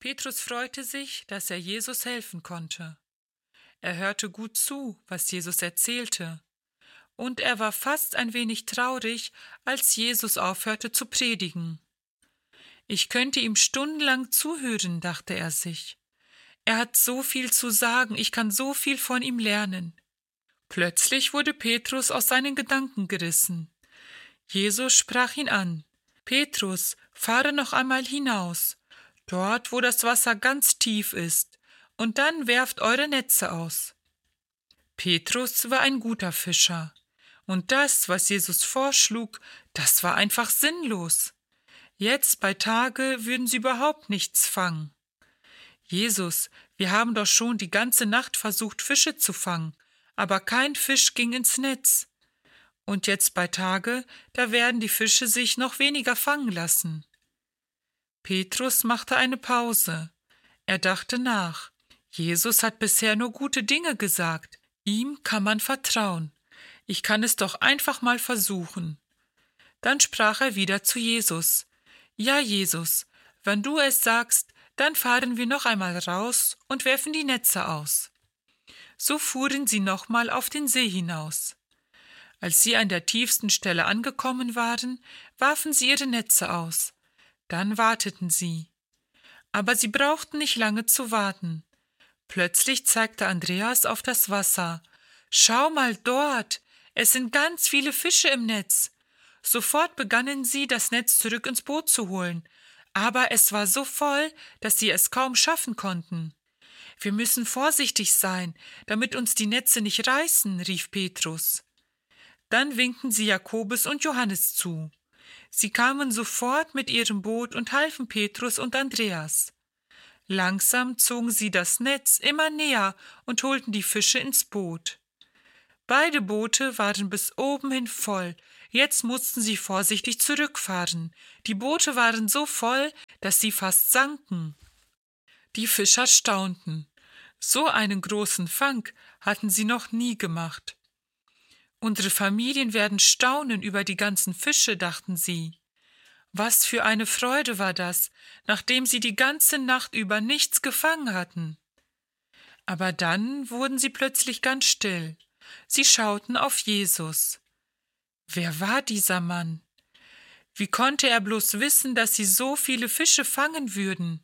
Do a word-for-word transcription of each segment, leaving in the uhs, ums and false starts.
Petrus freute sich, dass er Jesus helfen konnte. Er hörte gut zu, was Jesus erzählte, und er war fast ein wenig traurig, als Jesus aufhörte zu predigen. Ich könnte ihm stundenlang zuhören, dachte er sich. Er hat so viel zu sagen, ich kann so viel von ihm lernen. Plötzlich wurde Petrus aus seinen Gedanken gerissen. Jesus sprach ihn an: Petrus, fahre noch einmal hinaus, dort, wo das Wasser ganz tief ist, und dann werft eure Netze aus. Petrus war ein guter Fischer, und das, was Jesus vorschlug, das war einfach sinnlos. Jetzt bei Tage würden sie überhaupt nichts fangen. Jesus, wir haben doch schon die ganze Nacht versucht, Fische zu fangen, aber kein Fisch ging ins Netz. Und jetzt bei Tage, da werden die Fische sich noch weniger fangen lassen. Petrus machte eine Pause. Er dachte nach. Jesus hat bisher nur gute Dinge gesagt. Ihm kann man vertrauen. Ich kann es doch einfach mal versuchen. Dann sprach er wieder zu Jesus. Ja, Jesus, wenn du es sagst, dann fahren wir noch einmal raus und werfen die Netze aus. So fuhren sie nochmal auf den See hinaus. Als sie an der tiefsten Stelle angekommen waren, warfen sie ihre Netze aus. Dann warteten sie. Aber sie brauchten nicht lange zu warten. Plötzlich zeigte Andreas auf das Wasser. Schau mal dort, es sind ganz viele Fische im Netz. Sofort begannen sie, das Netz zurück ins Boot zu holen. Aber es war so voll, dass sie es kaum schaffen konnten. Wir müssen vorsichtig sein, damit uns die Netze nicht reißen, rief Petrus. Dann winkten sie Jakobus und Johannes zu. Sie kamen sofort mit ihrem Boot und halfen Petrus und Andreas. Langsam zogen sie das Netz immer näher und holten die Fische ins Boot. Beide Boote waren bis oben hin voll. Jetzt mussten sie vorsichtig zurückfahren. Die Boote waren so voll, dass sie fast sanken. Die Fischer staunten. So einen großen Fang hatten sie noch nie gemacht. Unsere Familien werden staunen über die ganzen Fische, dachten sie. Was für eine Freude war das, nachdem sie die ganze Nacht über nichts gefangen hatten. Aber dann wurden sie plötzlich ganz still. Sie schauten auf Jesus. Wer war dieser Mann? Wie konnte er bloß wissen, dass sie so viele Fische fangen würden?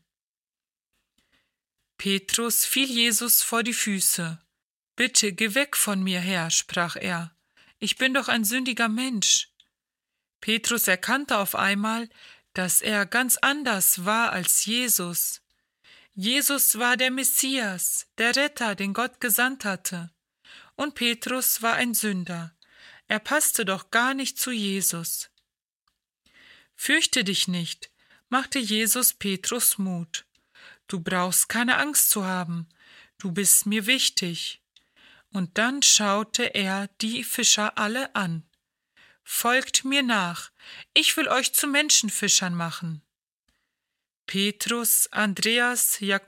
Petrus fiel Jesus vor die Füße. »Bitte, geh weg von mir, Herr«, sprach er. »Ich bin doch ein sündiger Mensch.« Petrus erkannte auf einmal, dass er ganz anders war als Jesus. Jesus war der Messias, der Retter, den Gott gesandt hatte. Und Petrus war ein Sünder. Er passte doch gar nicht zu Jesus. »Fürchte dich nicht«, machte Jesus Petrus Mut. »Du brauchst keine Angst zu haben. Du bist mir wichtig.« Und dann schaute er die Fischer alle an. »Folgt mir nach, ich will euch zu Menschenfischern machen.« Petrus, Andreas, Jakobus